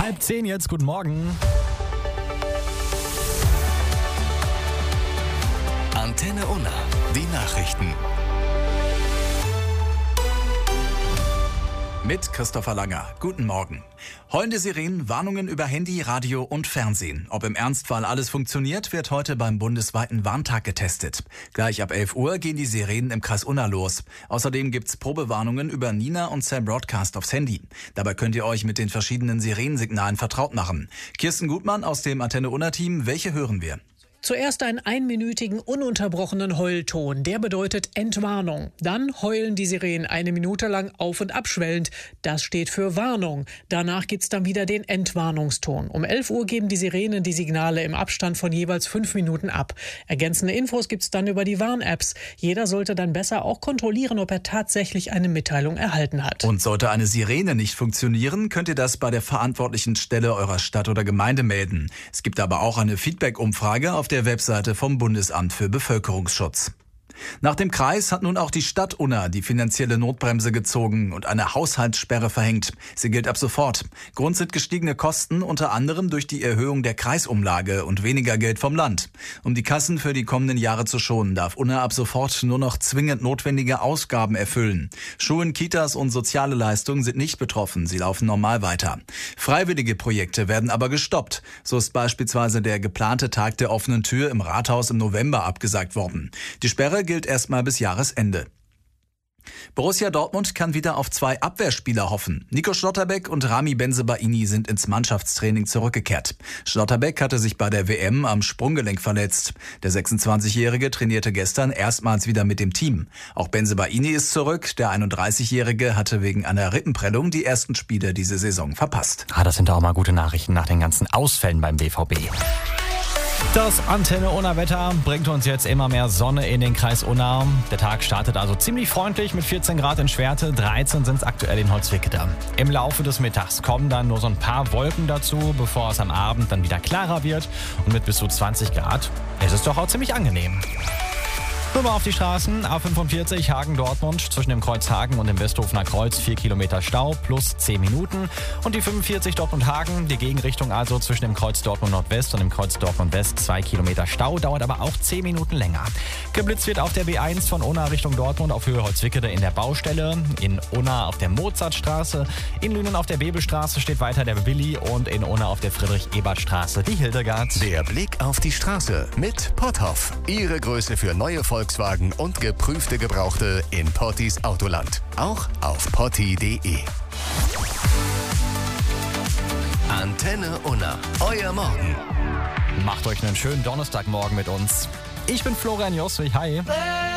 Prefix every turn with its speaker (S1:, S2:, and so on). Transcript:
S1: 9:30 jetzt, guten Morgen.
S2: Antenne Unna, die Nachrichten.
S3: Mit Christopher Langer. Guten Morgen. Heulende Sirenen, Warnungen über Handy, Radio und Fernsehen. Ob im Ernstfall alles funktioniert, wird heute beim bundesweiten Warntag getestet. Gleich ab 11 Uhr gehen die Sirenen im Kreis Unna los. Außerdem gibt's Probewarnungen über Nina und Cell Broadcast aufs Handy. Dabei könnt ihr euch mit den verschiedenen Sirenensignalen vertraut machen. Kirsten Gutmann aus dem Antenne Unna-Team, welche hören wir?
S4: Zuerst einen einminütigen, ununterbrochenen Heulton. Der bedeutet Entwarnung. Dann heulen die Sirenen 1 Minute lang auf- und abschwellend. Das steht für Warnung. Danach gibt's dann wieder den Entwarnungston. Um 11 Uhr geben die Sirenen die Signale im Abstand von jeweils 5 Minuten ab. Ergänzende Infos gibt's dann über die Warn-Apps. Jeder sollte dann besser auch kontrollieren, ob er tatsächlich eine Mitteilung erhalten hat.
S3: Und sollte eine Sirene nicht funktionieren, könnt ihr das bei der verantwortlichen Stelle eurer Stadt oder Gemeinde melden. Es gibt aber auch eine Feedback-Umfrage auf der Webseite vom Bundesamt für Bevölkerungsschutz. Nach dem Kreis hat nun auch die Stadt Unna die finanzielle Notbremse gezogen und eine Haushaltssperre verhängt. Sie gilt ab sofort. Grund sind gestiegene Kosten, unter anderem durch die Erhöhung der Kreisumlage und weniger Geld vom Land. Um die Kassen für die kommenden Jahre zu schonen, darf Unna ab sofort nur noch zwingend notwendige Ausgaben erfüllen. Schulen, Kitas und soziale Leistungen sind nicht betroffen. Sie laufen normal weiter. Freiwillige Projekte werden aber gestoppt. So ist beispielsweise der geplante Tag der offenen Tür im Rathaus im November abgesagt worden. Die Sperre gilt erstmal bis Jahresende. Borussia Dortmund kann wieder auf 2 Abwehrspieler hoffen. Nico Schlotterbeck und Rami Bensebaini sind ins Mannschaftstraining zurückgekehrt. Schlotterbeck hatte sich bei der WM am Sprunggelenk verletzt. Der 26-Jährige trainierte gestern erstmals wieder mit dem Team. Auch Bensebaini ist zurück. Der 31-Jährige hatte wegen einer Rippenprellung die ersten Spiele diese Saison verpasst.
S1: Das sind auch mal gute Nachrichten nach den ganzen Ausfällen beim BVB. Das Antenne Unna Wetter bringt uns jetzt immer mehr Sonne in den Kreis Unna. Der Tag startet also ziemlich freundlich mit 14 Grad in Schwerte, 13 sind es aktuell in Holzwickede. Im Laufe des Mittags kommen dann nur so ein paar Wolken dazu, bevor es am Abend dann wieder klarer wird. Und mit bis zu 20 Grad ist es doch auch ziemlich angenehm. Rüber auf die Straßen, A45 Hagen-Dortmund zwischen dem Kreuz Hagen und dem Westhofener Kreuz 4 Kilometer Stau plus 10 Minuten. Und die 45 Dortmund-Hagen, die Gegenrichtung also zwischen dem Kreuz Dortmund-Nordwest und dem Kreuz Dortmund-West 2 Kilometer Stau, dauert aber auch 10 Minuten länger. Geblitzt wird auf der B1 von Unna Richtung Dortmund auf Höhe Holzwickede in der Baustelle, in Unna auf der Mozartstraße, in Lünen auf der Bebelstraße steht weiter der Willi und in Unna auf der Friedrich-Ebert-Straße die Hildegard.
S2: Der Blick auf die Straße mit Potthoff. Ihre Größe für neue Volkswagen und geprüfte Gebrauchte in Pottis Autoland. Auch auf potti.de. Antenne Unna. Euer Morgen.
S1: Macht euch einen schönen Donnerstagmorgen mit uns. Ich bin Florian Joswig, hi.